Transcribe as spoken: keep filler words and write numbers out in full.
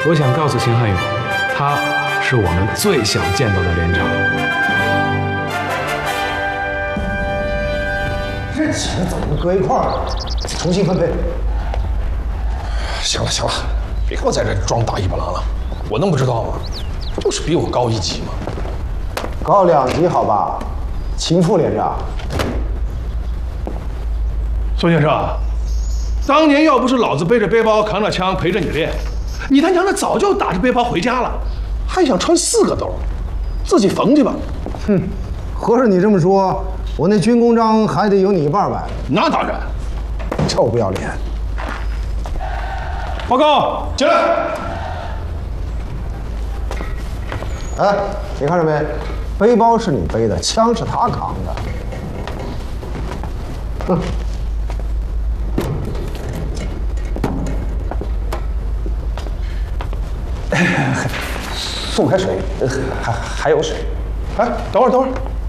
我想告诉秦汉勇，他是我们最想见到的连长。 这钱怎么能搁一块儿？重新分配。 行了行了，别给我在这装大尾巴狼了，我能不知道吗？不就是比我高一级吗？ 高两级好吧，秦副连长。 孙先生，当年要不是老子背着背包扛着枪陪着你练，你他娘的早就打着背包回家了，还想穿四个兜，自己缝去吧。 哼，合着你这么说，我那军功章还得有你一半呗？ 那当然。 臭不要脸！ 报告，进来。 哎，你看着没？背包是你背的，枪是他扛的。哼。送开水，还还有水。哎，等会儿，等会儿。